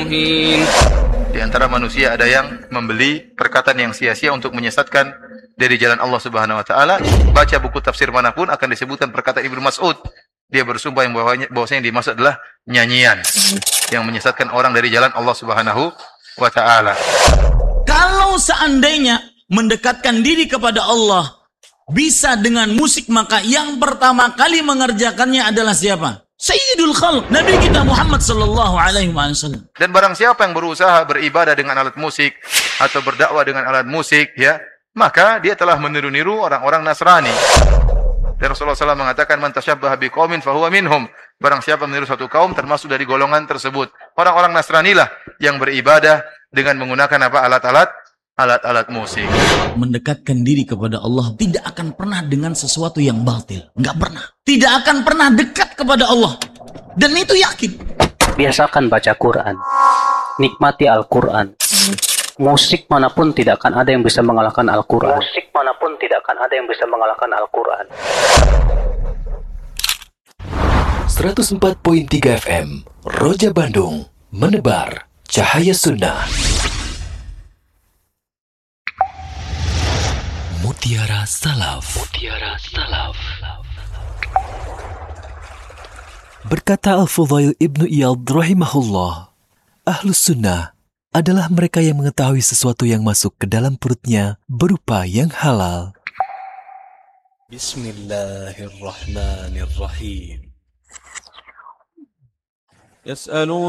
مهين. Di antara manusia ada yang membeli perkataan yang sia-sia untuk menyesatkan dari jalan Allah Subhanahu wa taala. Baca buku tafsir manapun akan disebutkan perkataan Ibnu Mas'ud. Dia bersumpah yang bahwasanya yang dimaksud adalah nyanyian yang menyesatkan orang dari jalan Allah Subhanahu wa taala. Kalau seandainya mendekatkan diri kepada Allah bisa dengan musik, maka yang pertama kali mengerjakannya adalah siapa? Sayyidul Khalq, Nabi kita Muhammad sallallahu alaihi wasallam. Dan barang siapa yang berusaha beribadah dengan alat musik atau berdakwah dengan alat musik, ya, maka dia telah meniru-niru orang-orang Nasrani. Dan Rasulullah SAW mengatakan, "Man tasyabbaha biqaumin fahuwa minhum." Barang siapa meniru suatu kaum termasuk dari golongan tersebut. Orang-orang Nasrani lah yang beribadah dengan menggunakan apa? Alat-alat musik. Mendekatkan diri kepada Allah tidak akan pernah dengan sesuatu yang batil. Enggak pernah. Tidak akan pernah dekat kepada Allah. Dan itu yakin. Biasakan baca Quran. Nikmati Al-Quran. Musik manapun tidak akan ada yang bisa mengalahkan Al-Quran. Musik manapun tidak akan ada yang bisa mengalahkan Al-Quran. 104.3 FM Roja Bandung, menebar cahaya sunnah. Mutiara Salaf. Mutiara Salaf. Berkata Al-Fudail Ibnu Iyad rahimahullah, Ahlus Sunnah adalah mereka yang mengetahui sesuatu yang masuk ke dalam perutnya berupa yang halal. Bismillahirrahmanirrahim.